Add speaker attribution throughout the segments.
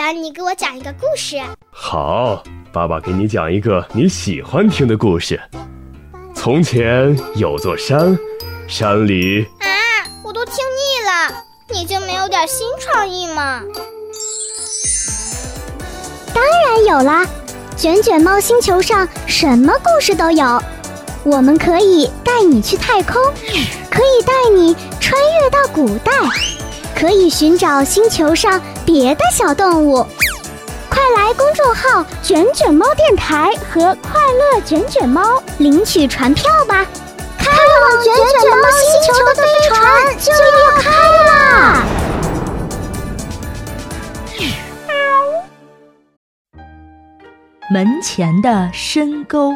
Speaker 1: 然你给我讲一个故事。
Speaker 2: 好，爸爸给你讲一个你喜欢听的故事。从前有座山，山里……
Speaker 1: 我都听腻了，你就没有点新创意吗？
Speaker 3: 当然有啦，卷卷猫星球上什么故事都有。我们可以带你去太空，可以带你穿越到古代，可以寻找星球上别的小动物。快来公众号卷卷猫电台和快乐卷卷猫领取船票吧，开往卷卷猫星球的飞船就要开啦！
Speaker 4: 门前的深沟。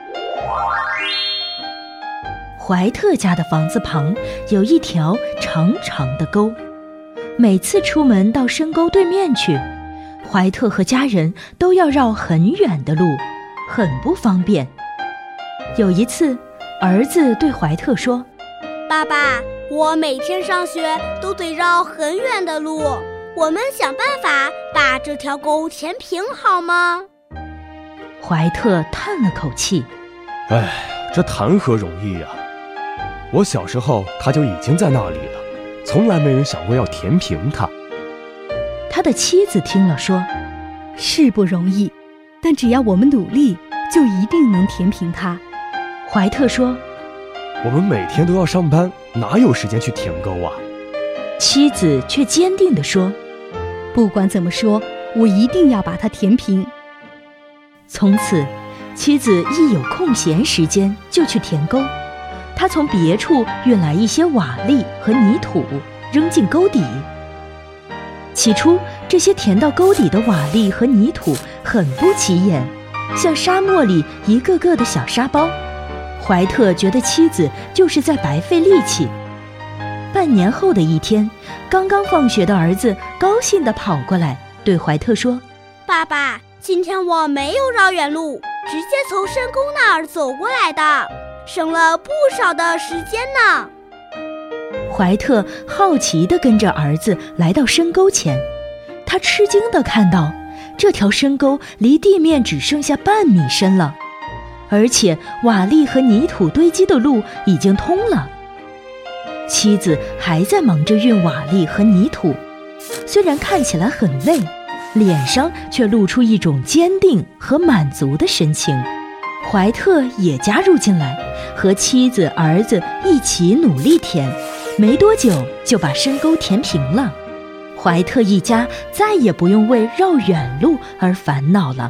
Speaker 4: 怀特家的房子旁有一条长长的沟，每次出门到深沟对面去，怀特和家人都要绕很远的路，很不方便。有一次，儿子对怀特说：“
Speaker 5: 爸爸，我每天上学都得绕很远的路，我们想办法把这条沟填平好吗？”
Speaker 4: 怀特叹了口气：“
Speaker 2: 哎，这谈何容易呀！我小时候它就已经在那里了，从来没人想过要填平它。”
Speaker 4: 他的妻子听了说：“
Speaker 6: 是不容易，但只要我们努力，就一定能填平它。”
Speaker 4: 怀特说：“
Speaker 2: 我们每天都要上班，哪有时间去填沟啊？”
Speaker 4: 妻子却坚定地说：“
Speaker 6: 不管怎么说，我一定要把它填平。”
Speaker 4: 从此，妻子一有空闲时间就去填沟。他从别处运来一些瓦砾和泥土，扔进沟底。起初，这些填到沟底的瓦砾和泥土很不起眼，像沙漠里一个个的小沙包。怀特觉得妻子就是在白费力气。半年后的一天，刚刚放学的儿子高兴地跑过来，对怀特说：“
Speaker 5: 爸爸，今天我没有绕远路，直接从深沟那儿走过来的，省了不少的时间呢。”
Speaker 4: 怀特好奇地跟着儿子来到深沟前，他吃惊地看到这条深沟离地面只剩下半米深了，而且瓦砾和泥土堆积的路已经通了。妻子还在忙着运瓦砾和泥土，虽然看起来很累，脸上却露出一种坚定和满足的神情。怀特也加入进来，和妻子、儿子一起努力填，没多久就把深沟填平了。怀特一家再也不用为绕远路而烦恼了。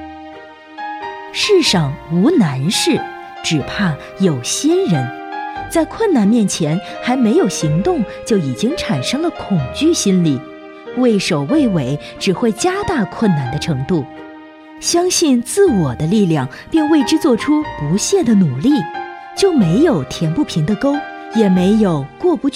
Speaker 4: 世上无难事，只怕有心人。在困难面前还没有行动，就已经产生了恐惧心理，畏首畏尾只会加大困难的程度。相信自我的力量，并为之做出不懈的努力，就没有填不平的沟，也没有过不去